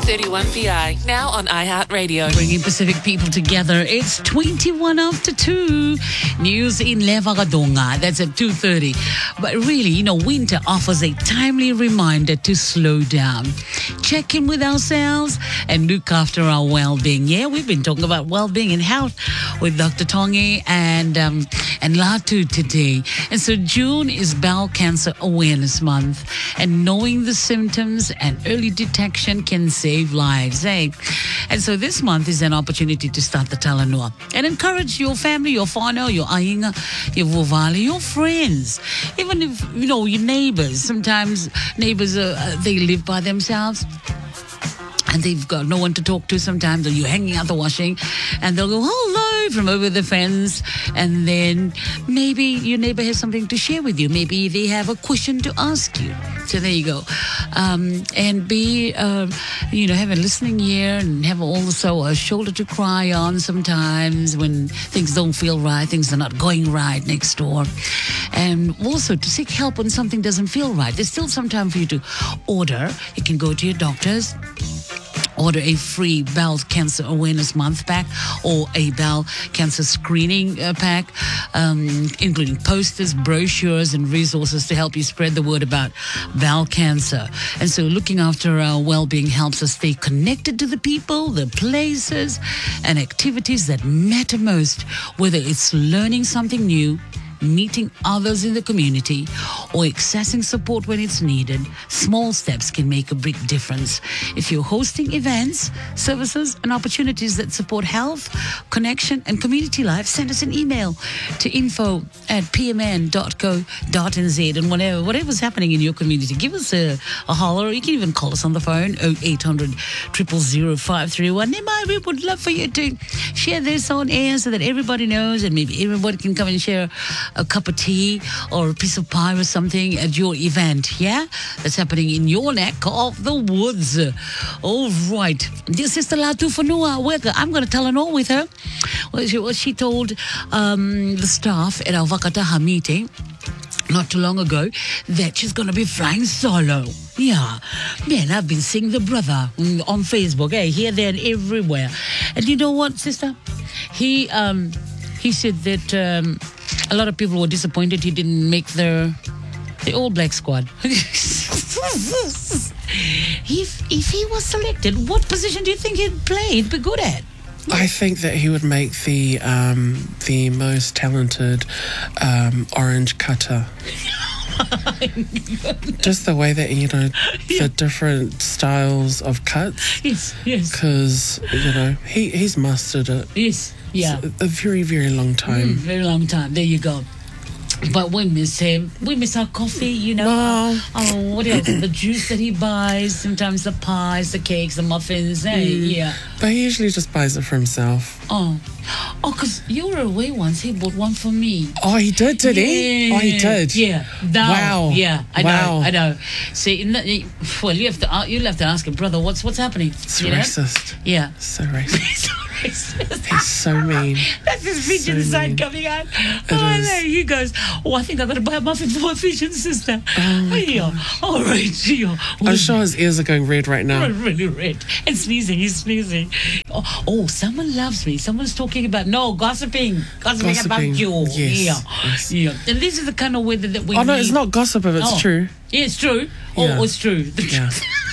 231PI, now on iHeartRadio. Bringing Pacific people together. It's 21 after 2. News in Levagadonga. That's at 2:30. But really, winter offers a timely reminder to slow down, check in with ourselves, and look after our well-being. Yeah, we've been talking about well-being and health with Dr. Tongi and Latu today. And so June is Bowel Cancer Awareness Month, and knowing the symptoms and early detection can save lives, eh? And so this month is an opportunity to start the talanoa and encourage your family, your whānau, your ainga, your vuvali, your friends, even if, your neighbors. Sometimes neighbors, they live by themselves, and they've got no one to talk to sometimes, or you're hanging out the washing, and they'll go, hello, from over the fence, and then maybe your neighbor has something to share with you. Maybe they have a question to ask you. So there you go. And be, have a listening ear and have also a shoulder to cry on sometimes when things don't feel right, things are not going right next door. And also to seek help when something doesn't feel right. There's still some time for you to order. You can go to your doctors, order a free bowel cancer awareness month pack or a bowel cancer screening pack, including posters, brochures, and resources to help you spread the word about bowel cancer. And so looking after our well-being helps us stay connected to the people, the places, and activities that matter most, whether it's learning something new, meeting others in the community, or accessing support when it's needed. Small steps can make a big difference. If you're hosting events, services, and opportunities that support health, connection, and community life, send us an email to info@pmn.co.nz. And whatever's happening in your community, give us a holler. You can even call us on the phone, 0800 000 531. We would love for you to share this on air so that everybody knows, and maybe everybody can come and share a cup of tea or a piece of pie or something at your event, yeah? That's happening in your neck of the woods. All right. Dear Sister Latu Fanua, I'm going to tell an all with her. Well, she told the staff at our Vakataha meeting not too long ago that she's going to be flying solo. Yeah. Man, I've been seeing the brother on Facebook, here, there, and everywhere. And you know what, sister? He said that a lot of people were disappointed he didn't make the All Black squad. If he was selected, what position do you think he'd play? He'd be good at? I think that he would make the most talented orange cutter. Just the way that, the different styles of cuts. Yes. Because, he's mastered it. Yes, yeah. It's a very, very long time. Very long time. There you go. But we miss him. We miss our coffee, what else? The juice that he buys. Sometimes the pies, the cakes, the muffins. Yeah. But he usually just buys it for himself. Oh, because you were away once. He bought one for me. Oh, he did he? Oh, he did. Yeah. Wow. Yeah, I know. See, you'll have to ask him, brother. What's happening? It's racist. Yeah. So racist. He's so mean. That's his Fijian side coming out. There he goes. I think I've got to buy a muffin for my Fijian sister. All right. I'm sure his ears are going red right now. Really red. And sneezing. He's sneezing. Oh, someone loves me. Someone's talking about gossiping about you. Yes. Yeah. And this is the kind of weather that we need. Oh no, it's not gossip if it's true. Yeah, it's true. Yeah. Oh, it's true. Yeah.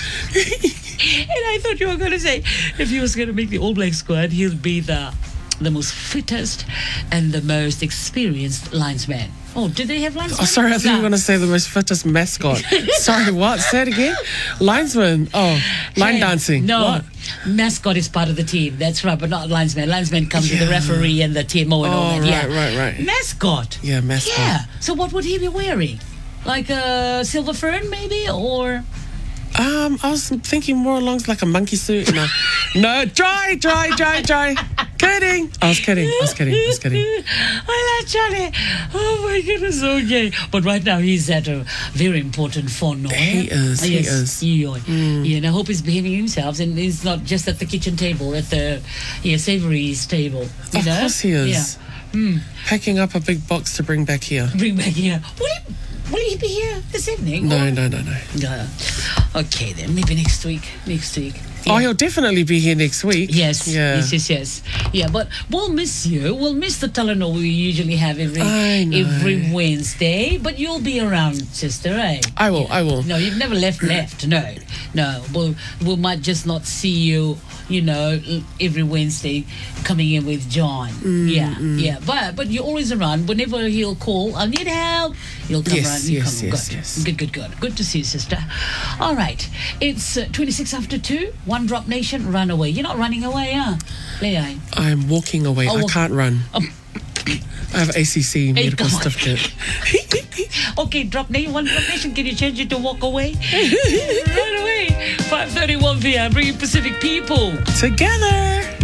And I thought you were going to say, if he was going to make the All Black squad, he'll be the most fittest and the most experienced linesman. Oh, did they have linesman? Oh, sorry, I think you were going to say the most fittest mascot. Sorry, what? Say it again? Linesman. Oh, line dancing. No, what? Mascot is part of the team. That's right, but not linesman. Linesman comes with the referee and the TMO and all that. Right. Mascot. Yeah, mascot. Yeah. So what would he be wearing? Like a silver fern, maybe, or? I was thinking more along like a monkey suit. No, dry. Kidding. I was kidding. I like Charlie. Oh my goodness, okay. But right now he's at a very important phone. He is. And I hope he's behaving himself and he's not just at the kitchen table, at the savouries table. Of course he is. Yeah. Packing up a big box to bring back here. Will he be here this evening? No. Okay then, maybe next week. Oh, he'll definitely be here next week. Yes, Yeah. yes. Yeah, but we'll miss you. We'll miss the telenor we usually have I know. every Wednesday. But you'll be around, sister, eh? I will. No, you've never left. No. We might just not see you, every Wednesday coming in with John. Yeah. But you're always around. Whenever he'll call, I need help. He'll come around. Yes. Good. Good to see you, sister. All right. It's 26 after 2. One Drop Nation, run away. You're not running away, huh? Leah? I'm walking away. I can't run. I have ACC medical come on. certificate. Okay, One Drop Nation, can you change it to walk away? Run away. 5:31 p.m. Bringing Pacific people Together.